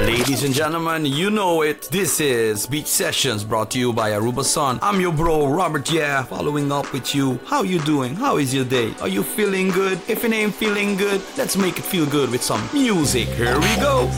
Ladies and gentlemen, you know it. This is Beach Sessions brought to you by Aruba Sun. I'm your bro, Robert. Yeah, following up with you. How you doing? How is your day? Are you feeling good? If it ain't feeling good, let's make it feel good with some music. Here we go.